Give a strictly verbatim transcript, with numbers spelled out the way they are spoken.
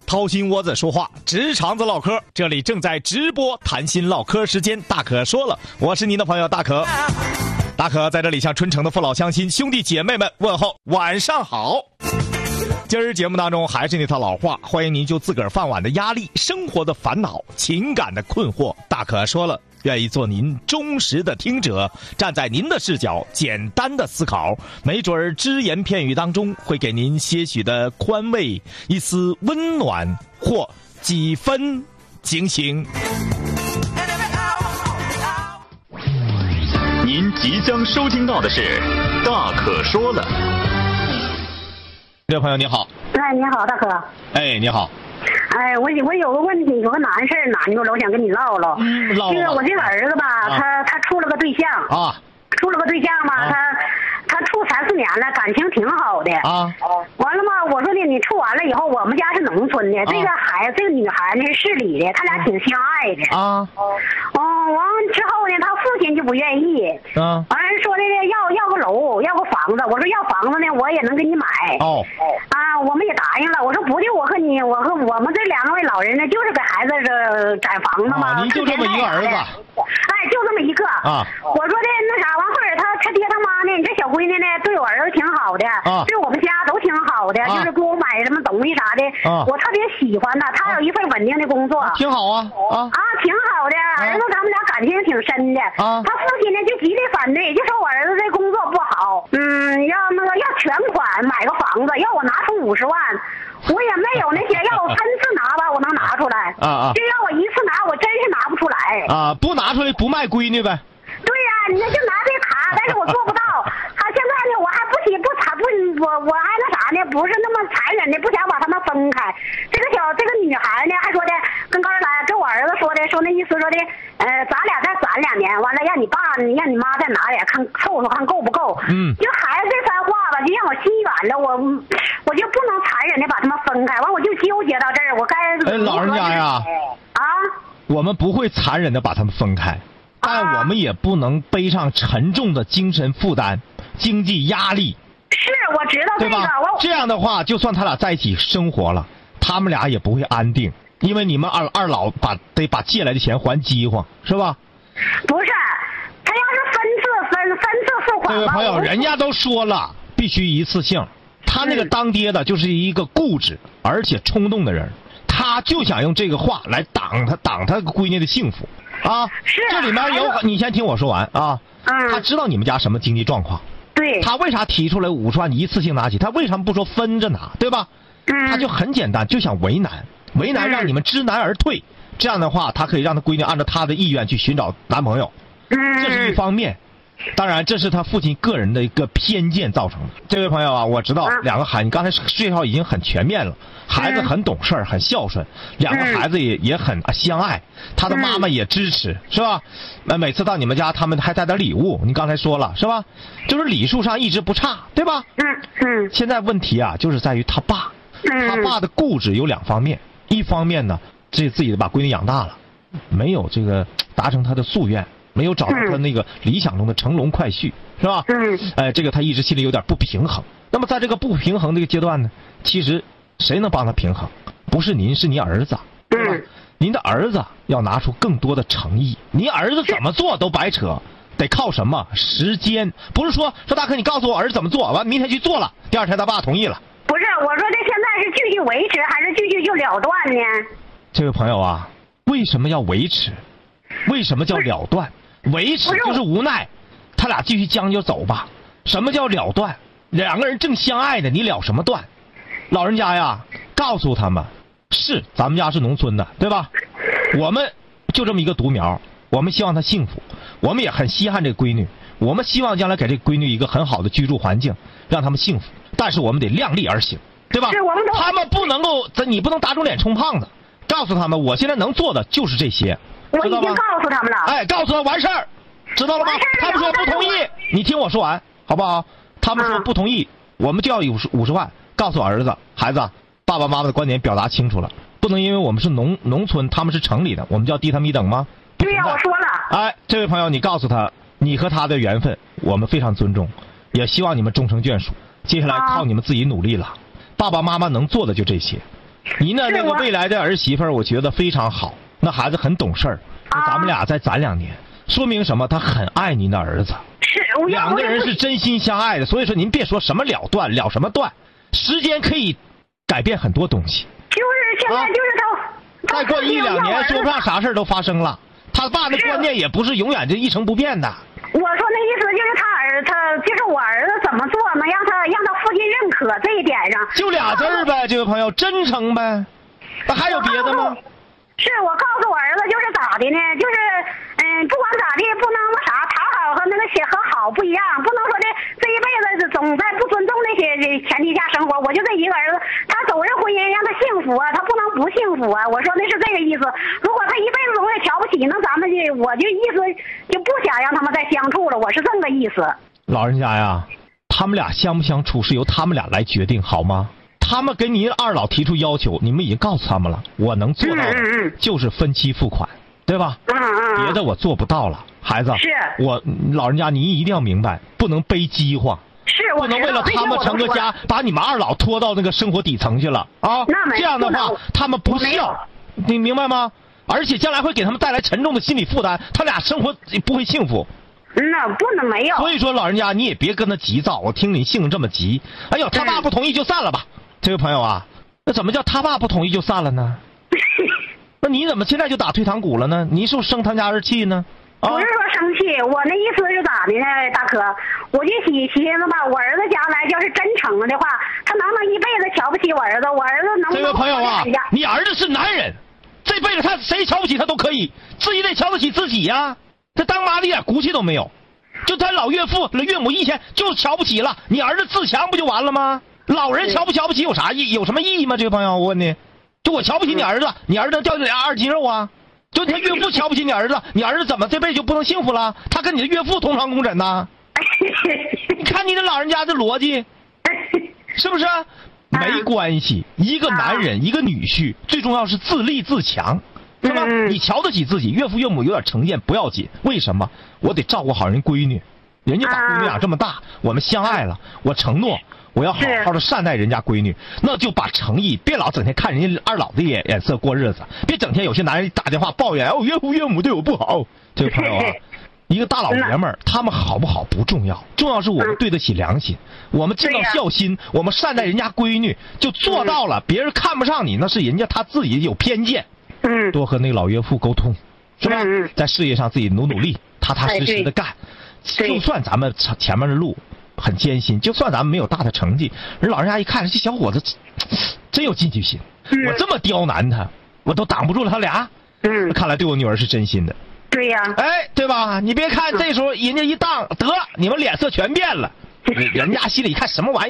掏心窝子说话，直肠子唠嗑，这里正在直播谈心唠嗑时间，大可说了，我是您的朋友大可。大可在这里向春城的父老乡亲、兄弟姐妹们问候晚上好。今儿节目当中还是那套老话，欢迎您就自个儿饭碗的压力、生活的烦恼、情感的困惑，大可说了，愿意做您忠实的听者，站在您的视角简单的思考，没准儿只言片语当中会给您些许的宽慰，一丝温暖或几分警醒。 您即将收听到的是大可说了。 这位朋友你好。 哎，你好，大哥。 哎，你好。 哎，我我有个问题，有个难事儿难住了，我想跟你唠唠。 嗯，唠唠。 这个我这个儿子吧， 啊、 他他处了个对象啊， 处了个对象嘛，啊、他他处三四年了，感情挺好的啊。 完了嘛，我说的你处完了以后，我们家是农村的，啊、这个孩子这个女孩呢是市里的，他俩挺相爱的啊。 哦，完之后呢，他父亲就不愿意。 啊。 完了说的要要个楼，要个房子。我说要房子呢，我也能给你买。 哦。 啊，我们也答应了。我说不就我和你，我和我们这两位老人呢，就是给孩子这攒房子嘛。 啊，您就这么一个儿子。 哎，就这么一个。 啊。 我说的那啥，完后儿他他爹他妈呢，你这小闺女呢，对我儿子挺好的。 啊。 对我们家都挺好的，啊、就是给我买什么东西啥的。 啊。 我特别喜欢他，他有一份稳定的工作。 啊、挺好啊。啊。 啊，挺好的，儿子他们俩感情挺深的。 啊。 他父亲呢就极力反对，就说我儿子这工作不好，嗯，要那个要全款买个房子，要我拿出五十万，我也没有那些，要我分次拿吧，我能拿出来。 啊啊！ 就要我一次拿，我真是拿不出来。 啊，不拿出来不卖闺女呗。 对呀、啊，你就拿这卡，但是我做不到。他现在呢，我还不行不残不我我还那啥呢，不是那么残忍的，不想把他们分开。这个小这个女孩呢，还说的跟刚才跟我儿子说的，说那意思说的，呃，咱俩再攒两年，完了让你爸让你妈再拿点，看凑凑看够不够。 嗯。 就孩子这番话吧，就让我心软了，我我就不能残忍的把他们分开，完我就纠结到这儿，我该哎，老人家呀。 啊。 我们不会残忍的把他们分开。但我们也不能背上沉重的精神负担、经济压力。 是，我知道这个。 对吧？这样的话，就算他俩在一起生活了，他们俩也不会安定，因为你们二二老把得把借来的钱还饥荒，是吧？ 不是，他要是分次分分次付款。 这位朋友，人家都说了，必须一次性。他那个当爹的就是一个固执而且冲动的人，他就想用这个话来挡他挡他闺女的幸福。啊， 是这里面有你先听我说完啊。 嗯。 他知道你们家什么经济状况。 对。 他为啥提出来五十万一次性拿起？他为什么不说分着拿？对吧？ 嗯。 他就很简单，就想为难，为难让你们知难而退。嗯、这样的话，他可以让他闺女按照他的意愿去寻找男朋友。 嗯。 这是一方面。当然，这是他父亲个人的一个偏见造成的。这位朋友啊，我知道两个孩子，你刚才介绍已经很全面了，孩子很懂事儿，很孝顺，两个孩子也也很相爱，他的妈妈也支持，是吧？那每次到你们家，他们还带点礼物，你刚才说了是吧？就是礼数上一直不差，对吧？ 嗯嗯。 现在问题啊，就是在于他爸，他爸的固执有两方面，一方面呢，这自己把闺女养大了，没有这个达成他的夙愿。没有找到他那个理想中的乘龙快婿，是吧？ 嗯。 哎，这个他一直心里有点不平衡。那么在这个不平衡这个阶段呢，其实谁能帮他平衡？不是您，是你儿子，对吧？ 嗯。 您的儿子要拿出更多的诚意。您儿子怎么做都白扯，得靠什么？时间。不是说说大哥，你告诉我儿子怎么做，完明天去做了，第二天他爸同意了。 不是，我说这现在是继续维持还是继续就了断呢？ 这位朋友啊，为什么要维持？为什么叫了断？维持就是无奈，他俩继续将就走吧。什么叫了断？两个人正相爱呢，你了什么断？老人家呀，告诉他们，是咱们家是农村的，对吧？我们就这么一个独苗，我们希望他幸福，我们也很稀罕这个闺女，我们希望将来给这个闺女一个很好的居住环境，让他们幸福。但是我们得量力而行，对吧？ 是我们都他们不能够，你不能打肿脸充胖子。告诉他们，我现在能做的就是这些。 我已经告诉他们了。 哎，告诉他完事儿，知道了吗？他们说不同意，你听我说完，好不好？他们说不同意，嗯、我们就要有五十万。告诉我儿子，孩子，爸爸妈妈的观点表达清楚了，不能因为我们是农农村，他们是城里的，我们就要低他们一等吗？ 对呀、啊，我说了。 哎，这位朋友，你告诉他，你和他的缘分，我们非常尊重，也希望你们终成眷属。接下来靠你们自己努力了，啊、爸爸妈妈能做的就这些。 你呢那个是我未来的儿媳妇儿，我觉得非常好，那孩子很懂事儿， 啊咱们俩再攒两年，说明什么？他很爱您的儿子， 是我要两个人我也不是真心相爱的，所以说您别说什么了断了什么断，时间可以改变很多东西。 就是现在就是他， 再过一两年，说不上。 上啥事儿都发生了。他爸的观念也不是永远就一成不变的。 我说那意思就是他儿他就是我儿子怎么做能让他让他父亲认可这一点上。 就俩字儿呗，这位朋友，真诚呗。那还有别的吗？ 是我告诉我儿子就是咋的呢？就是嗯，不管咋地，不能那啥，讨好和那个写和好不一样，不能说的这一辈子总在不尊重那些前提下生活。我就这一个儿子，他走入婚姻让他幸福啊，他不能不幸福啊。我说那是这个意思。如果他一辈子总也瞧不起，那咱们就我就意思就不想让他们再相处了。我是这么个意思。 老人家呀，他们俩相不相处是由他们俩来决定，好吗？他们给您二老提出要求，你们已经告诉他们了，我能做到的就是分期付款，对吧？ 嗯嗯。 别的我做不到了，孩子。 是。 我老人家，您一定要明白，不能背饥荒。 是。我不能为了他们成个家，把你们二老拖到那个生活底层去了啊！这样的话，他们不孝，你明白吗？而且将来会给他们带来沉重的心理负担，他俩生活不会幸福。 那不能没有。 所以说，老人家你也别跟他急躁。我听你性子这么急，哎呦，他爸不同意就散了吧。这位朋友啊，那怎么叫他爸不同意就散了呢？那你怎么现在就打退堂鼓了呢？你是不是生他家的气呢？ 啊、不是说生气，我那意思是咋的呢，大哥？我就寻寻思吧，我儿子将来要是真成了的话，他能不能一辈子瞧不起我儿子？我儿子能不能？ 这位朋友啊，你儿子是男人，这辈子他谁瞧不起他都可以，自己得瞧得起自己呀。他当妈的一点骨气都没有，就他老岳父、岳母以前就瞧不起了，你儿子自强不就完了吗？老人瞧不瞧不起有啥意有什么意义吗？这位朋友，我问你，就我瞧不起你儿子，你儿子掉俩二斤肉啊？就他岳父瞧不起你儿子，你儿子怎么这辈子就不能幸福了？他跟你的岳父同床共枕呐？你看你这老人家的逻辑，是不是？没关系，一个男人，一个女婿，最重要是自立自强，是吧？你瞧得起自己，岳父岳母有点成见不要紧，为什么？我得照顾好人闺女，人家把闺女养这么大，我们相爱了，我承诺。我要好好的善待人家闺女，那就把诚意，别老整天看人家二老的眼眼色过日子，别整天有些男人打电话抱怨哦岳父岳母对我不好。这位朋友啊，一个大老爷们儿，他们好不好不重要，重要是我们对得起良心，我们尽到孝心，我们善待人家闺女，就做到了。别人看不上你，那是人家他自己有偏见。 嗯， 多和那个老岳父沟通，是吧？在事业上自己努努力，踏踏实实的干。就算咱们前面的路很艰辛，就算咱们没有大的成绩，人老人家一看这小伙子真有进取心，嗯、我这么刁难他，我都挡不住了他俩。嗯，看来对我女儿是真心的。 对呀、啊， 哎，对吧？你别看这时候人家一当得，你们脸色全变了，人家心里一看什么玩意儿。